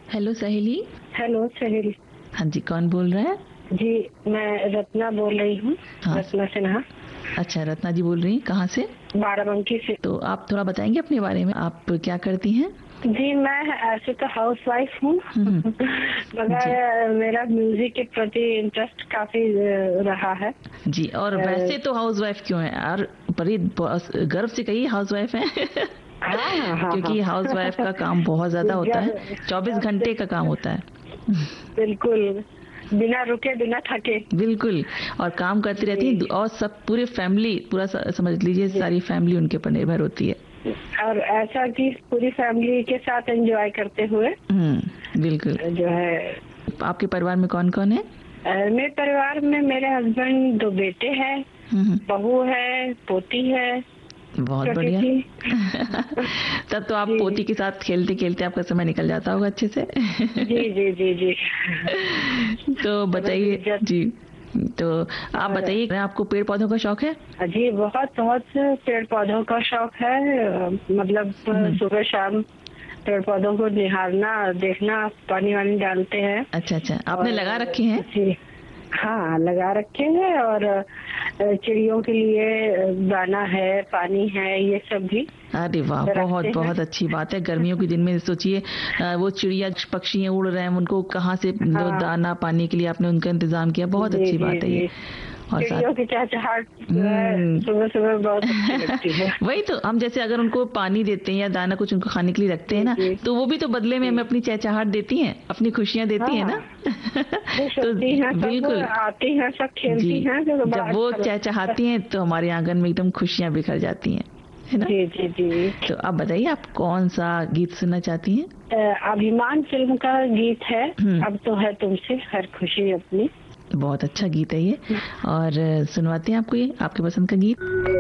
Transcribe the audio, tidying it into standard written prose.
Hello सहेली। Hello सहेली। हाँ जी, कौन बोल रहा है? जी, मैं रत्ना बोल रही हूँ। हाँ। रत्ना सिन्हा। अच्छा, रत्ना जी बोल रही हैं, कहाँ से? बाराबंकी से। तो आप थोड़ा बताएंगे अपने बारे में, आप क्या करती हैं? जी, मैं ऐसे तो हाउस वाइफ हूँ हम्म। मगर मेरा म्यूजिक के प्रति इंटरेस्ट काफी रहा है। जी, और वैसे तो हाउस वाइफ क्यों है? और बड़ी गर्व से कहिए हाउस वाइफ है हाँ। क्योंकि हाउस वाइफ का काम बहुत ज्यादा होता है, 24 घंटे का काम होता है। बिल्कुल, बिना रुके बिना थके। बिल्कुल, और काम करती रहती है, और सब पूरे फैमिली, पूरा समझ लीजिए सारी फैमिली उनके ऊपर निर्भर होती है। और ऐसा कि पूरी फैमिली के साथ एंजॉय करते हुए। बिल्कुल। जो है, आपके परिवार में कौन कौन है? मेरे परिवार में मेरे हस्बैंड, 2 बेटे हैं, बहू है, पोती है। बहुत बढ़िया तब तो आप पोती के साथ खेलते खेलते आपका समय निकल जाता होगा अच्छे से। जी जी जी जी तो बताइए जी, तो आप बताइए, आपको पेड़ पौधों का शौक है? जी, बहुत बहुत पेड़ पौधों का शौक है। मतलब सुबह शाम पेड़ पौधों को निहारना, देखना, पानी वानी डालते हैं। अच्छा, आपने लगा रखे हैं? जी हाँ, लगा रखे हैं। और चिड़ियों के लिए दाना है, पानी है, ये सब भी। अरे वाह, बहुत बहुत अच्छी बात है। गर्मियों के दिन में सोचिए, वो चिड़िया पक्षी उड़ रहे हैं, उनको कहाँ से दाना पानी के लिए आपने उनका इंतजाम किया, बहुत अच्छी बात है ये। और चिड़ियों की चहचहाट सुबह सुबह बहुत अच्छी लगती है। वही तो, हम जैसे अगर उनको पानी देते हैं या दाना कुछ उनको खाने के लिए रखते हैं ना, तो वो भी तो बदले में हमें अपनी चहचहाट देती हैं, अपनी खुशियाँ देती हैं ना। तो बिल्कुल आती हैं, सब खेलती हैं। जब वो चहचहाती हैं तो हमारे आंगन में एकदम खुशियाँ बिखर जाती हैं, है ना? जी जी जी। तो आप बताइए, आप कौन सा गीत सुनना चाहती हैं? अभिमान फिल्म का गीत है, अब तो है तुमसे हर खुशी अपनी। बहुत अच्छा गीत है ये, और सुनवाते हैं आपको ये आपके पसंद का गीत।